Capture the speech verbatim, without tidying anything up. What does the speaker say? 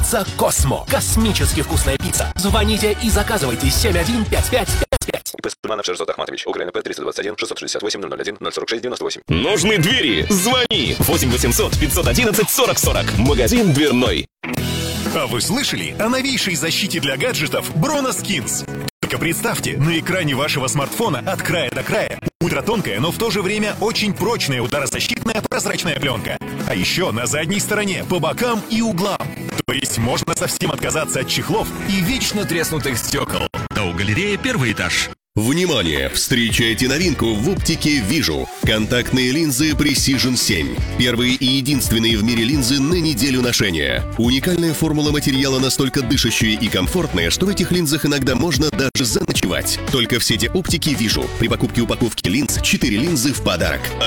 Пицца Космо. Космически вкусная пицца. Звоните и заказывайте семь один пять пять пять пять. И Пестманов Шерзот Ахматович. Украина П триста двадцать один шестьсот шестьдесят восемь ноль ноль один ноль сорок шесть девяносто восемь. Нужны двери? Звони. восемь восемьсот пятьсот одиннадцать сорок сорок. Магазин дверной. А вы слышали о новейшей защите для гаджетов Броноскинс? Только представьте, на экране вашего смартфона от края до края ультратонкая, но в то же время очень прочная ударозащитная прозрачная пленка. А еще на задней стороне, по бокам и углам. То есть можно совсем отказаться от чехлов и вечно треснутых стекол. Тау-галерея, первый этаж. Внимание! Встречайте новинку в оптике Вижу. Контактные линзы Precision семь. Первые и единственные в мире линзы на неделю ношения. Уникальная формула материала настолько дышащая и комфортная, что в этих линзах иногда можно даже заночевать. Только в сети оптики Вижу. При покупке упаковки линз четыре линзы в подарок.